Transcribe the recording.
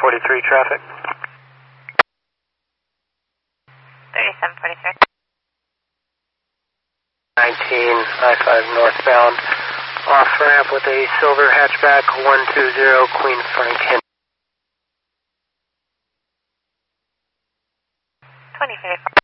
3743 traffic. 3743. 19 I-5 northbound. Off ramp with a silver hatchback 120 Queen Frank. 2034.